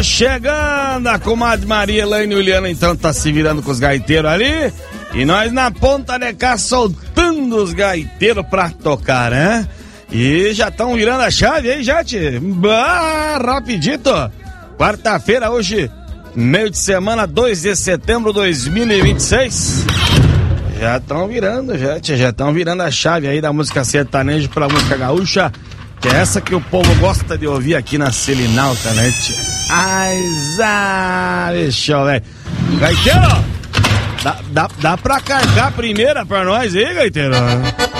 Chegando a comadre Maria Elaine e Juliana, então tá se virando com os gaiteiros ali. E nós na ponta de cá soltando os gaiteiros pra tocar, né? E já estão virando a chave aí, já, tchê. Rapidito. Quarta-feira, hoje, meio de semana, 2 de setembro de 2026. Já estão virando, já estão virando a chave aí da música sertaneja pra música gaúcha. Que é essa que o povo gosta de ouvir aqui na Selinalta, né, tchê? Deixa, velho. Gaiteiro, dá pra carregar a primeira pra nós aí, gaiteiro?